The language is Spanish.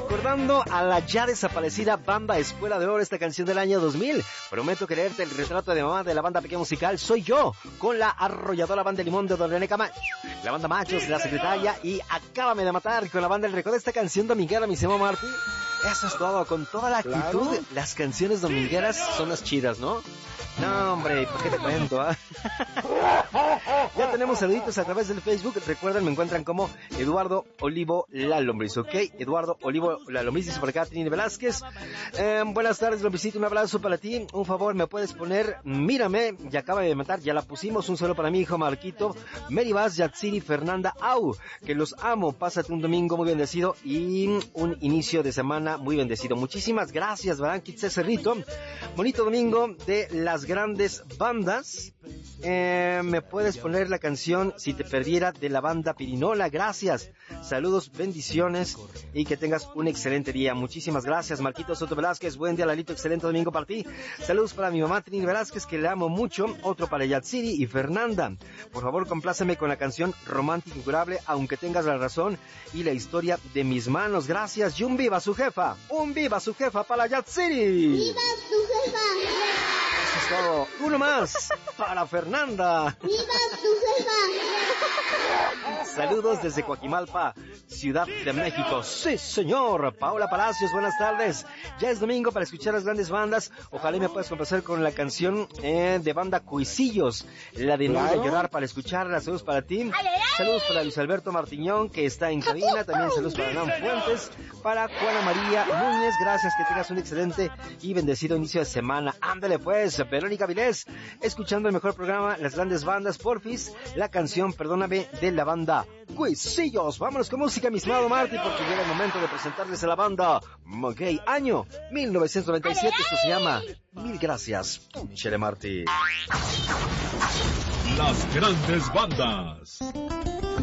recordando a la ya desaparecida banda Escuela de Oro, esta canción del año 2000. Prometo que leerte el retrato de mamá de la banda pequeña musical Soy Yo, con la arrolladora banda Limón de Don René Camacho, la banda Machos, la secretaria y Acábame de Matar con la banda El Recodo. Esta canción dominguera, mi Semo Martí. Eso es todo, con toda la actitud. Claro. Las canciones domingueras son las chidas, ¿no? No, hombre, ¿por qué te cuento? Ya tenemos saluditos a través del Facebook. Recuerden, me encuentran como Eduardo Olivo La Lombriz, ¿ok? Eduardo Olivo La Lombriz, dice por acá Trini Velázquez. Buenas tardes, Lombricito, un abrazo para ti. Un favor, ¿me puedes poner Mírame? Ya acaba de matar, ya la pusimos. Un saludo para mi hijo Marquito, Mary Vaz, Yatsiri, Fernanda, Au, que los amo. Pásate un domingo muy bendecido y un inicio de semana muy bendecido. Muchísimas gracias, Baranquitze Cerrito. Bonito domingo de las grandes bandas. ¿Me puedes poner la canción Si te perdiera de la banda Pirinola? Gracias. Saludos, bendiciones y que tengas un excelente día. Muchísimas gracias, Marquito Soto Velázquez. Buen día, Lalito. Excelente domingo para ti. Saludos para mi mamá Trini Velázquez, que le amo mucho. Otro para Yatsiri y Fernanda. Por favor, compláceme con la canción Romántica Incurable, aunque tengas la razón y la historia de mis manos. Gracias. Y un viva su jefa. Un viva su jefa para Yatsiri. ¡Viva su jefa! Eso es todo. Uno más para Fernanda. ¡Viva su jefa! Saludos desde Coajimalpa, Ciudad de México. Sí, señor. Paola Palacios, buenas tardes. Ya es domingo para escuchar las grandes bandas. Ojalá me puedas complacer con la canción de banda Cuisillos, la de No voy a llorar, para escucharla. Saludos para ti. Saludos para Luis Alberto Martiñón, que está en cabina. También saludos para Nan Fuentes, para Juana María Núñez. Gracias, que tengas un excelente y bendecido inicio de semana. Ándale pues, Verónica Vilés, escuchando el mejor programa, las grandes bandas, porfis, la canción Perdóname de la banda Cuisillos. Vámonos con música, mi estimado Marty, porque llega el momento de presentarles a la banda Moguey, año 1997. Esto se llama Mil Gracias, Chele Marty. Las grandes bandas.